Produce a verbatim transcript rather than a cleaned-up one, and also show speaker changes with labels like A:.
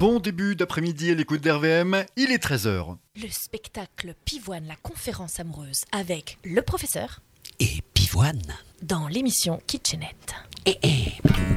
A: Bon début d'après-midi à l'écoute d'R V M, il est treize heures.
B: Le spectacle Pivoine, la conférence amoureuse avec le professeur
C: Et Pivoine.
B: dans l'émission Kitchenette.
C: Eh, eh.